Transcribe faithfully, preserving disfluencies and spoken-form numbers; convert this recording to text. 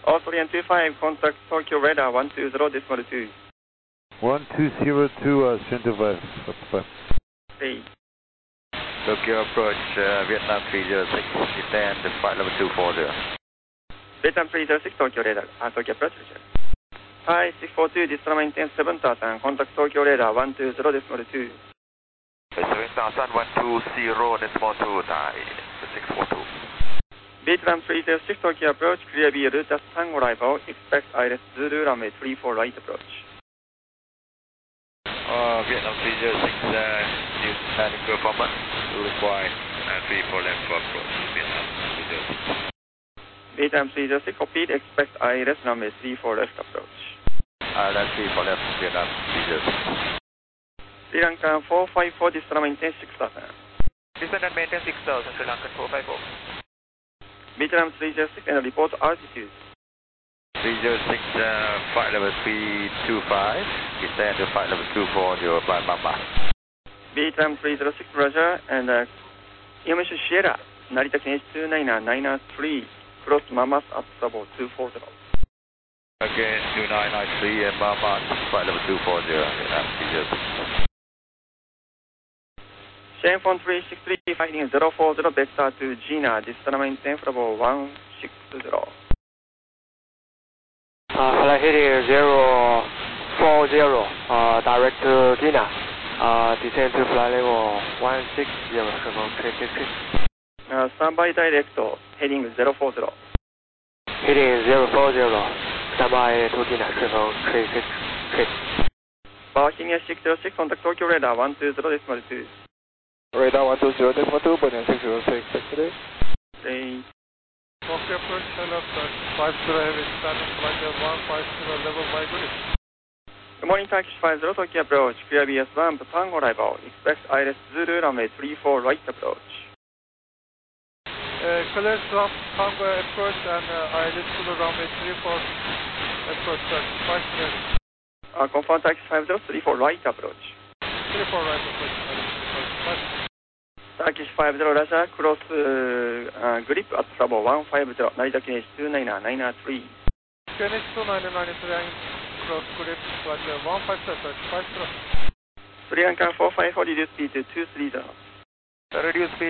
Australian two five, contact Tokyo radar one two zero decimal two. one two zero two, uh, center west. Hey. Tokyo approach, uh, Vietnam three zero six, descend flight level two four zero. Vietnam three zero six, Tokyo radar, uh, Tokyo approach. Hi, six four two, Distal maintenance seven thousand, contact Tokyo radar one two zero decimal two. seven thousand, one two zero decimal two, Thai, six four two. Vietnam three zero six, Tokyo approach, clear via route as Tango arrival, expect I L S Zulu runway three four right approach. Uh, Vietnam three zero six, uh, new landing performance, require uh, three four left for approach, Vietnam three zero six. Vietnam three zero six, copied, expect I L S runway three four left approach. I L S three four left, Vietnam three zero six. Sri Lanka four five four, Distal maintenance six thousand. Descend and maintain six thousand, Sri Lanka four five four. Vietnam three zero six, and report altitude. three zero six, uh, flight level three two five, descend to flight level two four zero, flight Mamba. Vietnam three zero six, Roger, and uh, Yamashi Sierra, Narita K H two nine nine three, cross Mamas at Sabo two four zero. Again, two nine nine three, and Mamba, flight level two four zero, Vietnam three zero six. Shenfone three six three, finding zero four zero, vector to Gina, distal maintenance level one six zero. Uh, hello, heading zero four zero, uh, direct to Gina, uh, descend to flight level one six zero, three six six. Uh, standby direct, heading zero four zero. Heading zero four zero, standby to Gina, three six six. Bohemia six zero six, contact Tokyo radar one two zero decimal two. Radar one two zero decimal two, Bohemia six zero six, today. Say. Tokyo approach, hello, five zero heavy, standing flight one five zero, level by grid. Good morning, Turkish five zero, Tokyo approach, clear B S one, Tango arrival, expect I L S Zulu runway three four right approach. Uh, clear swap, Tango approach, and uh, I L S Zulu runway three four approach, five zero. Uh, confirm Turkish five zero, three four right approach. three four right approach, five. Turkish five zero, Russia, cross uh, uh, grip at Sabo one five zero, Narita K H two nine nine three. K H two nine nine three, cross grip, flight one five zero, five zero. Sri Lanka four five four, reduce speed to two three zero. Reduce speed.